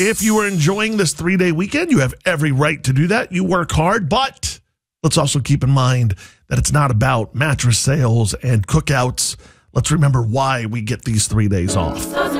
If you are enjoying this 3-day weekend, you have every right to do that. You work hard, but let's also keep in mind that it's not about mattress sales and cookouts. Let's remember why we get these 3 days off.